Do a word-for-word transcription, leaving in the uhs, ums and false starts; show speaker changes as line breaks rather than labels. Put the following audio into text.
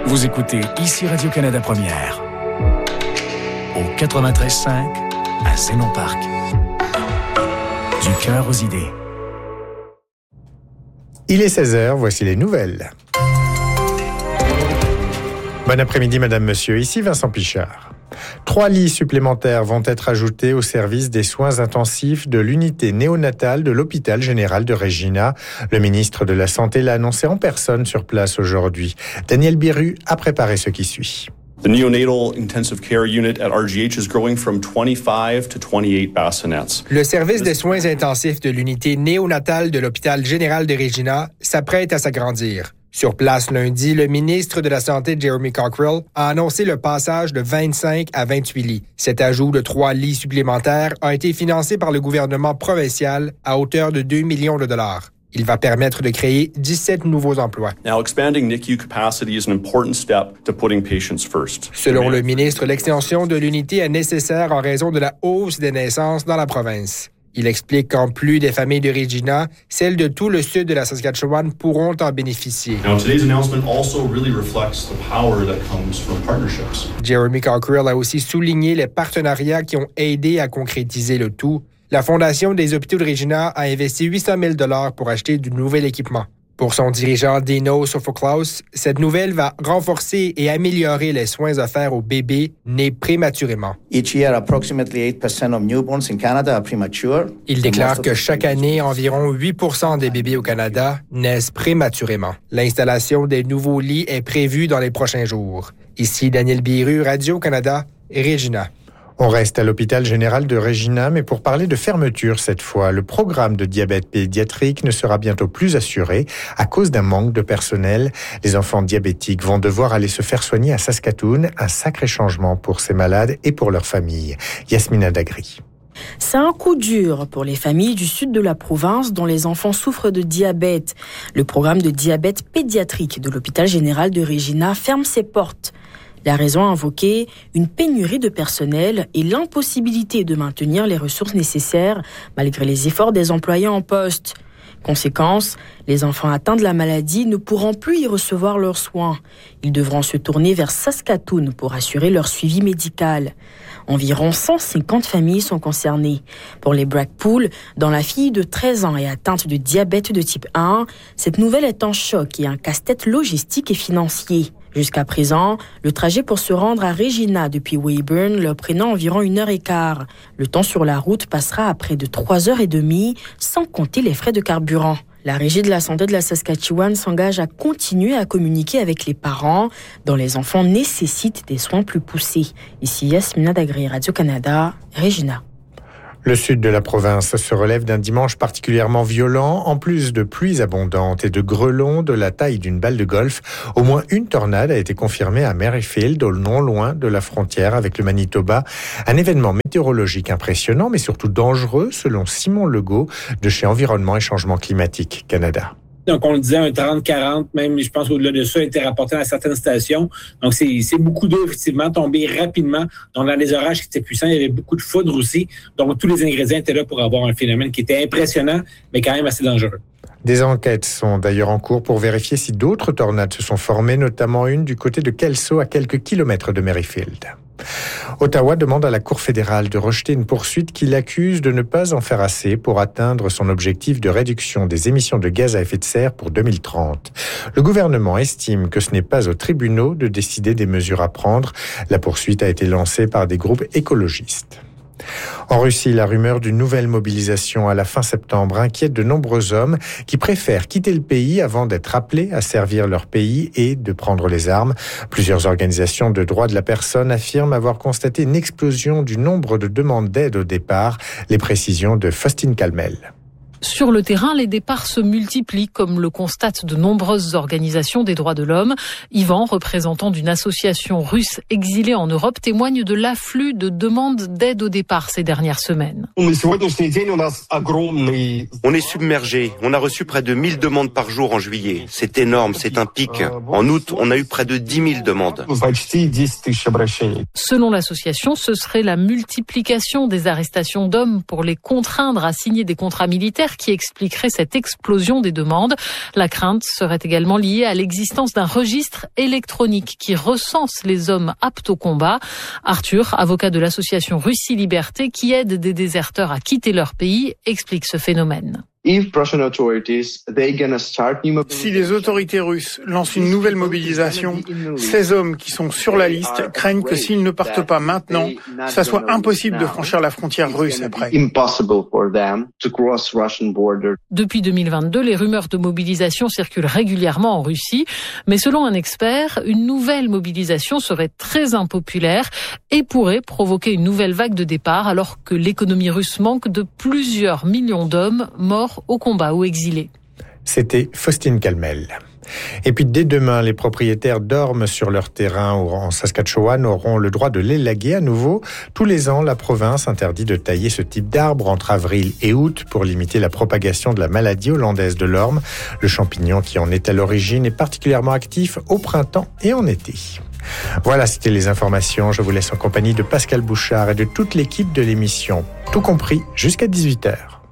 Vous écoutez ici Radio-Canada Première, au quatre-vingt-treize cinq à Zénon Parc. Du cœur aux idées.
Il est seize heures, voici les nouvelles. Bon après-midi, madame, monsieur. Ici Vincent Pichard. Trois lits supplémentaires vont être ajoutés au service des soins intensifs de l'unité néonatale de l'hôpital général de Regina. Le ministre de la Santé l'a annoncé en personne sur place aujourd'hui. Daniel Biru a préparé ce qui suit.
The neonatal intensive care unit at R G H is growing from twenty-five to twenty-eight bassinets.
Le service de soins intensifs de l'unité néonatale de l'hôpital général de Regina s'apprête à s'agrandir. Sur place lundi, le ministre de la Santé, Jeremy Cockrell, a annoncé le passage de vingt-cinq à vingt-huit lits. Cet ajout de trois lits supplémentaires a été financé par le gouvernement provincial à hauteur de deux millions de dollars. Il va permettre de créer dix-sept nouveaux emplois.
Now, expanding N I C U capacity is an important step to putting patients first.
Selon le ministre, l'extension de l'unité est nécessaire en raison de la hausse des naissances dans la province. Il explique qu'en plus des familles de Regina, celles de tout le sud de la Saskatchewan pourront en bénéficier.
Now, today's announcement also really reflects the power that comes from partnerships.
Jeremy Cockrell a aussi souligné les partenariats qui ont aidé à concrétiser le tout. La Fondation des hôpitaux de Regina a investi huit cent mille dollars pour acheter du nouvel équipement. Pour son dirigeant Dino Sophoclaus, cette nouvelle va renforcer et améliorer les soins offerts aux bébés nés prématurément.
Each year, approximately eight percent of newborns in Canada are premature.
Il déclare que chaque année, environ huit pour cent des bébés au Canada naissent prématurément. L'installation des nouveaux lits est prévue dans les prochains jours. Ici Daniel Biru, Radio-Canada, Regina.
On reste à l'hôpital général de Regina, mais pour parler de fermeture cette fois. Le programme de diabète pédiatrique ne sera bientôt plus assuré à cause d'un manque de personnel. Les enfants diabétiques vont devoir aller se faire soigner à Saskatoon. Un sacré changement pour ces malades et pour leurs familles. Yasmina Dagri.
C'est un coup dur pour les familles du sud de la province dont les enfants souffrent de diabète. Le programme de diabète pédiatrique de l'hôpital général de Regina ferme ses portes. La raison invoquée, une pénurie de personnel et l'impossibilité de maintenir les ressources nécessaires malgré les efforts des employés en poste. Conséquence, les enfants atteints de la maladie ne pourront plus y recevoir leurs soins. Ils devront se tourner vers Saskatoon pour assurer leur suivi médical. Environ cent cinquante familles sont concernées. Pour les Blackpool, dont la fille de treize ans est atteinte de diabète de type un, cette nouvelle est un choc et un casse-tête logistique et financier. Jusqu'à présent, le trajet pour se rendre à Regina depuis Weyburn leur prenant environ une heure et quart. Le temps sur la route passera à près de trois heures et demie, sans compter les frais de carburant. La Régie de la santé de la Saskatchewan s'engage à continuer à communiquer avec les parents dont les enfants nécessitent des soins plus poussés. Ici Yasmina Dagri, Radio-Canada, Regina.
Le sud de la province se relève d'un dimanche particulièrement violent. En plus de pluies abondantes et de grêlons de la taille d'une balle de golf, au moins une tornade a été confirmée à Merrifield, non loin de la frontière avec le Manitoba. Un événement météorologique impressionnant, mais surtout dangereux, selon Simon Legault de chez Environnement et Changement Climatique Canada.
Donc, on le disait, un trente quarante, même, je pense, au-delà de ça, a été rapporté à certaines stations. Donc, c'est, c'est beaucoup d'eau, effectivement, tombée rapidement. Donc, dans les orages qui étaient puissants, il y avait beaucoup de foudre aussi. Donc, tous les ingrédients étaient là pour avoir un phénomène qui était impressionnant, mais quand même assez dangereux.
Des enquêtes sont d'ailleurs en cours pour vérifier si d'autres tornades se sont formées, notamment une du côté de Kelso, à quelques kilomètres de Merrifield. Ottawa demande à la Cour fédérale de rejeter une poursuite qui l'accuse de ne pas en faire assez pour atteindre son objectif de réduction des émissions de gaz à effet de serre pour deux mille trente. Le gouvernement estime que ce n'est pas aux tribunaux de décider des mesures à prendre. La poursuite a été lancée par des groupes écologistes. En Russie, la rumeur d'une nouvelle mobilisation à la fin septembre inquiète de nombreux hommes qui préfèrent quitter le pays avant d'être appelés à servir leur pays et de prendre les armes. Plusieurs organisations de droits de la personne affirment avoir constaté une explosion du nombre de demandes d'aide au départ. Les précisions de Faustine Calmel.
Sur le terrain, les départs se multiplient, comme le constatent de nombreuses organisations des droits de l'homme. Yvan, représentant d'une association russe exilée en Europe, témoigne de l'afflux de demandes d'aide au départ ces dernières semaines.
On est submergé. On a reçu près de mille demandes par jour en juillet. C'est énorme, c'est un pic. En août, on a eu près de dix mille demandes.
Selon l'association, ce serait la multiplication des arrestations d'hommes pour les contraindre à signer des contrats militaires qui expliquerait cette explosion des demandes. La crainte serait également liée à l'existence d'un registre électronique qui recense les hommes aptes au combat. Arthur, avocat de l'association Russie Liberté qui aide des déserteurs à quitter leur pays, explique ce phénomène.
Si les autorités russes lancent une nouvelle mobilisation, ces hommes qui sont sur la liste craignent que s'ils ne partent pas maintenant, ça soit impossible de franchir la frontière russe après.
Depuis deux mille vingt-deux, les rumeurs de mobilisation circulent régulièrement en Russie, mais selon un expert, une nouvelle mobilisation serait très impopulaire et pourrait provoquer une nouvelle vague de départ alors que l'économie russe manque de plusieurs millions d'hommes morts au combat ou exilés.
C'était Faustine Calmel. Et puis dès demain, les propriétaires dorment sur leur terrain en Saskatchewan auront le droit de l'élaguer à nouveau. Tous les ans, la province interdit de tailler ce type d'arbre entre avril et août pour limiter la propagation de la maladie hollandaise de l'orme. Le champignon qui en est à l'origine est particulièrement actif au printemps et en été. Voilà, c'était les informations. Je vous laisse en compagnie de Pascal Bouchard et de toute l'équipe de l'émission. Tout compris jusqu'à dix-huit heures.